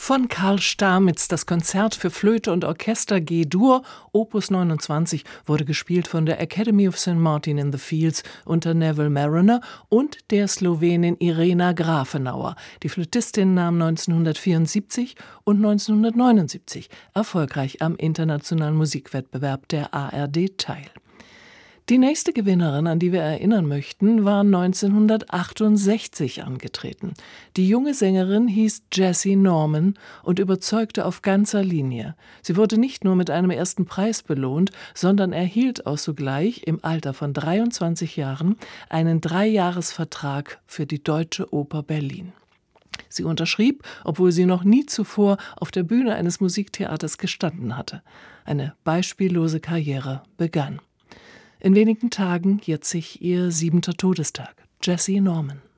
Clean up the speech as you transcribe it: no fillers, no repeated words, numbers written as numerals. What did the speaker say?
Von Karl Stamitz, das Konzert für Flöte und Orchester G-Dur, Opus 29, wurde gespielt von der Academy of St. Martin in the Fields unter Neville Marriner und der Slowenin Irena Grafenauer. Die Flötistin nahm 1974 und 1979 erfolgreich am internationalen Musikwettbewerb der ARD teil. Die nächste Gewinnerin, an die wir erinnern möchten, war 1968 angetreten. Die junge Sängerin hieß Jessie Norman und überzeugte auf ganzer Linie. Sie wurde nicht nur mit einem ersten Preis belohnt, sondern erhielt auch sogleich im Alter von 23 Jahren einen 3-Jahres-Vertrag für die Deutsche Oper Berlin. Sie unterschrieb, obwohl sie noch nie zuvor auf der Bühne eines Musiktheaters gestanden hatte. Eine beispiellose Karriere begann. In wenigen Tagen jährt sich ihr 7. Todestag. Jessie Norman.